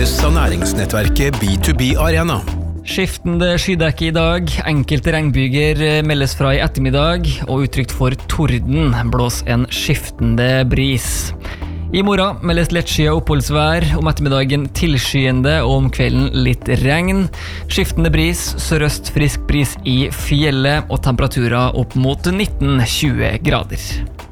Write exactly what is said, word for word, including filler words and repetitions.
Av næringsnettverket B to B Arena. Skiftende skydekke I dag, enkelte regnbyger meldes fra I ettermiddag, og utrygt for torden blås en skiftende bris. I morgen meldes lettskyet oppholdsvær, om ettermiddagen tilskyende og om kvelden litt regn. Skiftende bris, sørøst frisk bris I fjellet og temperaturer opp mot nitten til tjue grader.